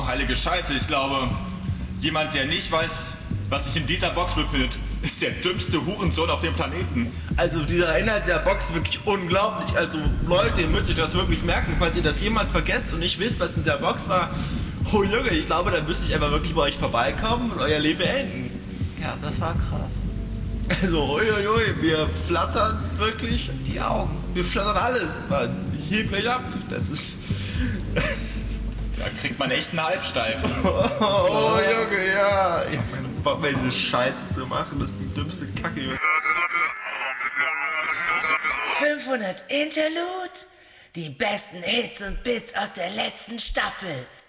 heilige Scheiße, ich glaube, jemand, der nicht weiß, was sich in dieser Box befindet, ist der dümmste Hurensohn auf dem Planeten. Also dieser Inhalt der Box ist wirklich unglaublich. Also Leute, ihr müsst euch das wirklich merken, falls ihr das jemals vergesst und nicht wisst, was in der Box war. Oh Junge, ich glaube, dann müsste ich einfach wirklich bei euch vorbeikommen und euer Leben beenden. Ja, das war krass. Also, uiuiui, wir flattern wirklich. Die Augen. Wir flattern alles, Mann. Ich heb gleich ab. Das ist... Da kriegt man echt einen Halbsteifen. Oh, Junge, ja. Ich hab keinen Bock mehr, diese Scheiße zu machen. Das ist die dümmste Kacke. 500 Interlude? Die besten Hits und Bits aus der letzten Staffel.